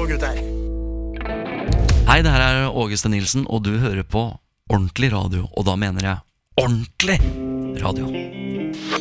gutter. Hei, det her er Åge Sten-Nielsen, og du hører på ordentlig radio, og da mener jeg ordentlig radio.